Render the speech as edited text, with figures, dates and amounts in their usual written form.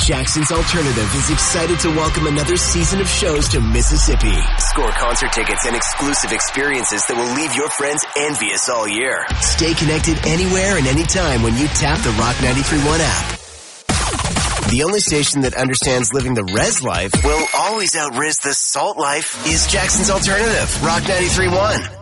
Jackson's Alternative is excited to welcome another season of shows to Mississippi. Score concert tickets and exclusive experiences that will leave your friends envious all year. Stay connected anywhere and anytime when you tap the Rock 93.1 app. The only station that understands living the res life will always out-res the salt life is Jackson's Alternative, Rock 93.1.